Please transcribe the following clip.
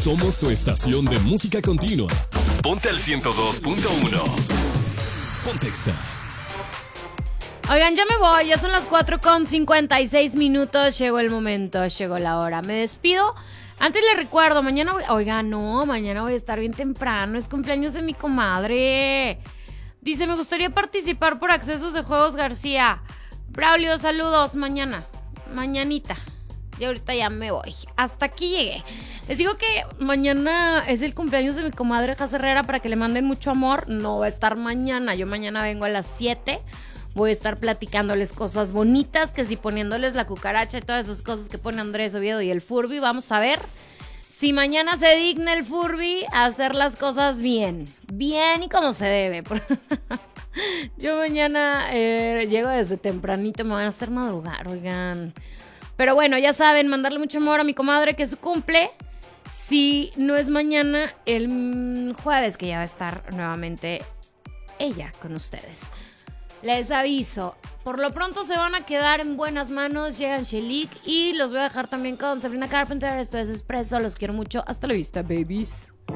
Somos tu estación de música continua. Ponte al 102.1. Pontexa. Oigan, ya me voy, ya son las 4:56. Llegó el momento, llegó la hora. Me despido. Antes les recuerdo, mañana voy a estar bien temprano. Es cumpleaños de mi comadre. Dice, me gustaría participar por accesos de Juegos García. Braulio, saludos, mañanita. Y ahorita ya me voy. Hasta aquí llegué. Les digo que mañana es el cumpleaños de mi comadre Jas Herrera para que le manden mucho amor. No va a estar mañana. Yo mañana vengo a las 7. Voy a estar platicándoles cosas bonitas, que si poniéndoles la cucaracha y todas esas cosas que pone Andrés Oviedo y el Furby. Vamos a ver si mañana se digna el Furby a hacer las cosas bien. Bien y como se debe. Yo mañana llego desde tempranito, me voy a hacer madrugar, oigan. Pero bueno, ya saben, mandarle mucho amor a mi comadre, que es su cumple. Si no es mañana, el jueves, que ya va a estar nuevamente ella con ustedes. Les aviso, por lo pronto se van a quedar en buenas manos. Llega Angelique y los voy a dejar también con Sabrina Carpenter. Esto es Expreso, los quiero mucho. Hasta la vista, babies.